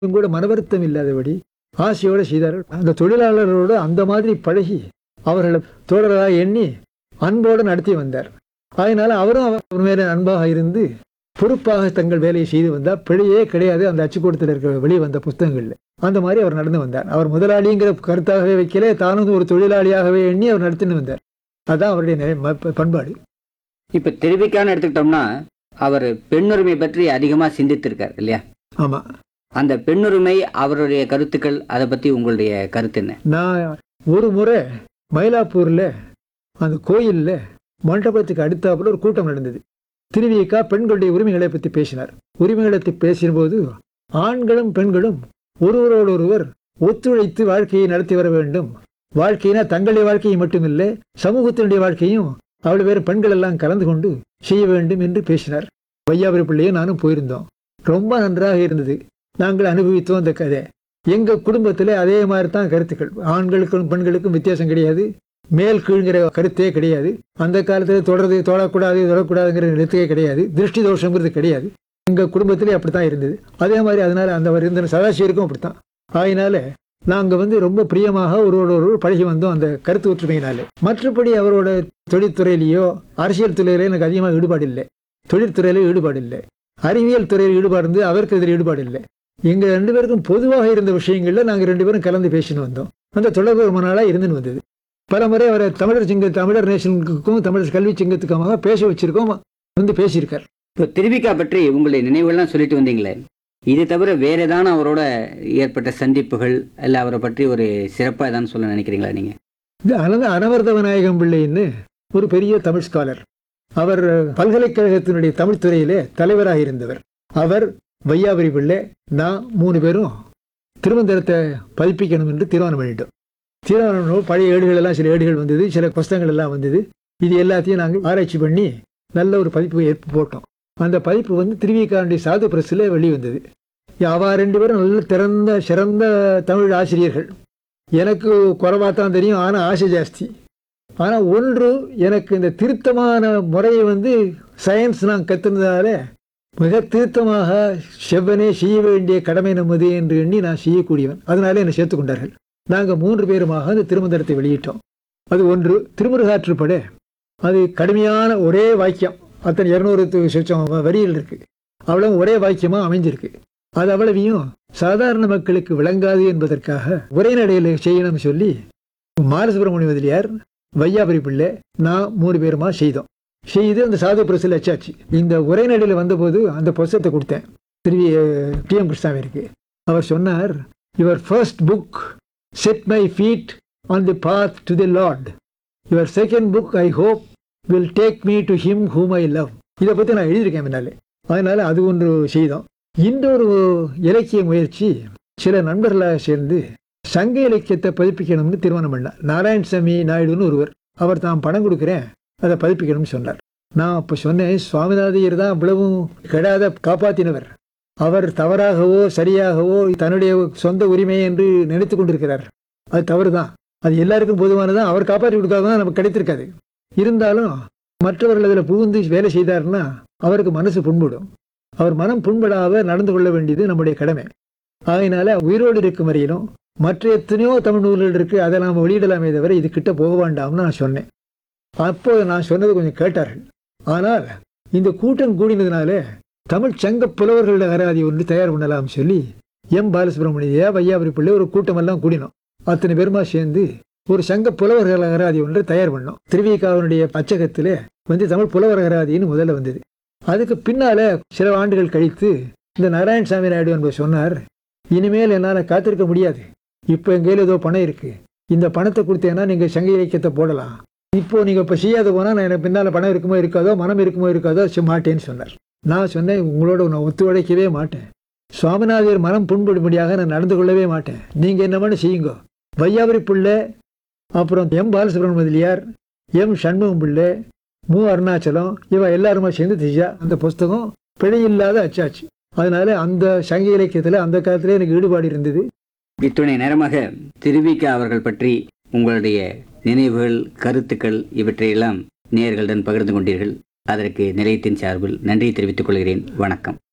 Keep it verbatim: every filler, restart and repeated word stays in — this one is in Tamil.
கூட மனவருத்தம் இல்லாதபடி ஆசையோடு செய்தார்கள். அந்த தொழிலாளர்களோடு அந்த மாதிரி பழகி அவர்களை தோழராக எண்ணி அன்போடு நடத்தி வந்தார். அதனால அவரும் அவர் மேலே அன்பாக இருந்து பொறுப்பாக தங்கள் வேலையை செய்து வந்தார். பிழையே கிடையாது அந்த அச்சுக்கூடத்தில் இருக்கிற வெளியே வந்த புத்தகங்கள்ல. அந்த மாதிரி அவர் நடந்து வந்தார். அவர் முதலாளிங்கிற கருத்தாகவே வைக்கல, தானும் ஒரு தொழிலாளியாகவே எண்ணி அவர் நடத்தின்னு வந்தார். அதுதான் அவருடைய நிலை பண்பாடு. இப்ப தெரிவிக்கான்னு எடுத்துக்கிட்டோம்னா அவர் பெண்ணுரிமை பற்றி அதிகமா சிந்தித்திருக்கார் இல்லையா? ஆமா. அந்த பெண்ணுரிமை அவருடைய கருத்துக்கள், அதை பத்தி உங்களுடைய கருத்து என்ன? நான் ஒரு முறை மயிலாப்பூர்ல அந்த கோயில்ல மண்டபத்துக்கு அடுத்தாப்புல ஒரு கூட்டம் நடந்தது. திருவிக்கா பெண்களுடைய உரிமைகளை பற்றி பேசினார். உரிமைகளை பற்றி பேசினபோது ஆண்களும் பெண்களும் ஒருவரோடு ஒருவர் ஒத்துழைத்து வாழ்க்கையை நடத்தி வர வேண்டும். வாழ்க்கையினா தங்களுடைய வாழ்க்கையை மட்டுமில்லை, சமூகத்தினுடைய வாழ்க்கையும் அவ்வளவு பேர் பெண்கள் எல்லாம் கலந்து கொண்டு செய்ய வேண்டும் என்று பேசினார். வையாபுரி பிள்ளையும் நானும் போயிருந்தோம். ரொம்ப நன்றாக இருந்தது. நாங்கள் அனுபவித்தோம் அந்த கதை. எங்க குடும்பத்தில் அதே மாதிரி தான் கருத்துக்கள். ஆண்களுக்கும் பெண்களுக்கும் வித்தியாசம் கிடையாது, மேல் கீழ்கிற கருத்தே கிடையாது. அந்த காலத்தில் தொடர்றது தொடக்கூடாது தொடக்கூடாதுங்கிற நிறுத்தே கிடையாது, திருஷ்டி தோஷங்கிறது கிடையாது. எங்க குடும்பத்திலே அப்படித்தான் இருந்தது. அதே மாதிரி அதனால அந்த இருந்த சதாசிவருக்கும் அப்படித்தான். அதனால நாங்கள் வந்து ரொம்ப பிரியமாக ஒருவரோட ஒரு பழகி வந்தோம் அந்த கருத்து ஒற்றுமையினாலே. மற்றபடி அவரோட தொழில்துறையிலேயோ அரசியல் துறையிலே எனக்கு அதிகமாக ஈடுபாடு இல்லை. தொழில்துறையில ஈடுபாடு இல்லை, அறிவியல் துறையில் ஈடுபாடு இருந்து அவருக்கு இதில் ஈடுபாடு இல்லை. எங்கள் ரெண்டு பேருக்கும் பொதுவாக இருந்த விஷயங்கள்ல நாங்கள் ரெண்டு பேரும் கலந்து பேசின்னு வந்தோம். அந்த தொடர்பு ரொம்ப நாளாக இருந்துன்னு வந்தது. பல முறை அவரை தமிழர் சிங்க தமிழர் நேஷனுக்கும் தமிழர் கல்வி சிங்கத்துக்குமாக பேச வச்சிருக்கோம், வந்து பேசியிருக்கார். இப்போ திருவிக்கா பற்றி உங்களுடைய நினைவுகள்லாம் சொல்லிட்டு வந்தீங்களே, இது தவிர வேற ஏதான அவரோட ஏற்பட்ட சந்திப்புகள் இல்லை அவரை பற்றி ஒரு சிறப்பாக ஏதான்னு சொல்ல நினைக்கிறீங்களா நீங்க? இந்த அனந்த அனவர்த விநாயகம் பிள்ளைன்னு ஒரு பெரிய தமிழ் ஸ்காலர். அவர் பல்கலைக்கழகத்தினுடைய தமிழ் துறையிலே தலைவராக இருந்தவர். அவர், வையாபுரி பிள்ளை, நான் மூணு பேரும் திருமந்திரத்தை பதிப்பிக்கணும் என்று தீர்மானம் பண்ணிட்டோம். தீர்மானம் பழைய ஏடுகள் எல்லாம் சில ஏடுகள் வந்தது, சில புஸ்தகங்கள் எல்லாம் வந்தது. இது எல்லாத்தையும் நாங்கள் ஆராய்ச்சி பண்ணி நல்ல ஒரு பதிப்பு ஏற்பு போட்டோம். அந்த பதிப்பு வந்து திருவிக்கானுடைய சாது பிரஸில் வெளிவந்தது. அவ ரெண்டு பேரும் நல்ல திறந்த சிறந்த தமிழ் ஆசிரியர்கள். எனக்கு குறைவாக தான் தெரியும், ஆனால் ஆசை ஜாஸ்தி. ஆனால் ஒன்று, எனக்கு இந்த திருத்தமான முறையை வந்து சயின்ஸ் நான் கற்றுனதால மிக திருத்தமாக செவ்வனே செய்ய வேண்டிய கடமை நமது என்று எண்ணி நான் செய்யக்கூடியவன். அதனால என்னை சேர்த்து கொண்டார்கள். நாங்கள் மூன்று பேருமாக அந்த திருமந்திரத்தை வெளியிட்டோம். அது ஒன்று. திருமுருகாற்றுப்படை அது கடுமையான ஒரே வாக்கியம், அத்தனை இருநூறு சொச்சம் வரிகள் இருக்கு. அவ்வளவு ஒரே வாக்கியமாக அமைஞ்சிருக்கு. அது அவ்வளவையும் சாதாரண மக்களுக்கு விளங்காது என்பதற்காக உரைநடையில் செய்யணும்னு சொல்லி மாலசுப்ரமணிய முதலியார், வையாபுரி பிள்ளை, நான் மூணு பேருமா செய்தோம். செய்து அந்த சாது பிரஸில் அச்சாச்சு. இந்த உரைநடையில் வந்தபோது அந்த புஸ்தகத்தை கொடுத்தேன் திருவி டி எம் கிருஷ்ணாவிற்கு. அவர் சொன்னார், your first book set my feed on the path to the Lord. Your second book I hope will take me to him whom I love. இதை பற்றி நான் எழுதியிருக்கேன் முன்னாலே. அதனால அது ஒன்று செய்தோம். இன்னொரு இலக்கிய முயற்சி, சில நண்பர்களாக சேர்ந்து சங்க இலக்கியத்தை பதிப்பிக்கணும்னு தீர்மானம் பண்ணார். நாராயணசாமி நாயுடுன்னு ஒருவர். அவர் தான் பணம் கொடுக்குறேன், அதை பதிப்பிக்கணும்னு சொன்னார். நான் அப்போ சொன்னேன், சுவாமிநாதையர் தான் இவ்வளவும் கெடாத காப்பாற்றினவர். அவர் தவறாகவோ சரியாகவோ தன்னுடைய சொந்த உரிமை என்று நினைத்து கொண்டிருக்கிறார். அது தவறு தான். அது எல்லாருக்கும் பொதுவானதான். அவர் காப்பாற்றி கொடுக்காதான் நமக்கு கிடைத்திருக்காது. இருந்தாலும் மற்றவர்கள் அதில் புகுந்து வேலை செய்தார்னா அவருக்கு மனசு புண்படும். அவர் மனம் புண்படாத நடந்து கொள்ள வேண்டியது நம்முடைய கடமை. அதனால உயிரோடு இருக்கும் வரையிலும் மற்ற எத்தனையோ தமிழ் நூல்கள் இருக்கு, அதை நாம் வெளியிடலாமே தவிர இது கிட்ட போக வேண்டாம்னு நான் சொன்னேன். அப்போ நான் சொன்னது கொஞ்சம் கேட்டார்கள். ஆனால் இந்த கூட்டம் கூடினதுனால தமிழ் சங்க புலவர்கள் அகராதி ஒன்று தயார் பண்ணலாம் சொல்லி எம் பாலசுப்ரமணியா, வையாபுரி பிள்ளை ஒரு கூட்டமெல்லாம் கூடினோம். அத்தனை பேருமா சேர்ந்து ஒரு சங்க புலவர்கள் அகராதி ஒன்று தயார் பண்ணோம். திருவிக்காவினுடைய அச்சகத்தில் வந்து தமிழ் புலவர் அகராதின்னு முதல்ல வந்தது. அதுக்கு பின்னால சில ஆண்டுகள் கழித்து இந்த நாராயணசாமி நாயுடு என்பவர் சொன்னார், இனிமேல் என்னால் காத்திருக்க முடியாது. இப்போ என் கையில் ஏதோ பணம் இருக்கு, இந்த பணத்தை கொடுத்தேன்னா நீங்கள் சங்க இலக்கியத்தை போடலாம். இப்போ நீங்கள் இப்போ செய்யாத போனால் நான் எனக்கு பின்னால் பணம் இருக்குமோ இருக்காதோ, மனம் இருக்குமோ இருக்காதோ மாட்டேன்னு சொன்னார். நான் சொன்னேன், உங்களோட நான் ஒத்து உழைக்கவே மாட்டேன். சுவாமிநாதர் மனம் புண்படும்படியாக நான் நடந்து கொள்ளவே மாட்டேன். நீங்கள் என்ன பண்ண செய்யுங்க. வையாபுரி பிள்ளை, அப்புறம் எம் பாலசுப்ரமணிய முதலியார், எம் சண்முகம் பிள்ளை, மு அருணாச்சலம், இவ எல்லாருமா சேர்ந்து திஜா அந்த புஸ்தகம் பிழையில்லாத அச்சாச்சு. அதனால அந்த சங்க இலக்கியத்தில் அந்த காலத்திலே எனக்கு ஈடுபாடு இருந்தது. இத்துணை நேரமாக திருவிக்கா அவர்கள் பற்றி உங்களுடைய நினைவுகள், கருத்துக்கள் இவற்றையெல்லாம் நேயர்களுடன் பகிர்ந்து கொண்டீர்கள். அதற்கு நிலையத்தின் சார்பில் நன்றியை தெரிவித்துக் கொள்கிறேன். வணக்கம்.